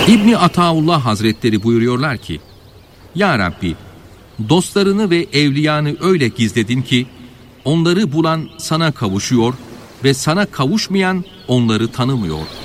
İbni Ataullah Hazretleri buyuruyorlar ki, Ya Rabbi, dostlarını ve evliyanı öyle gizledin ki, onları bulan sana kavuşuyor ve sana kavuşmayan onları tanımıyor.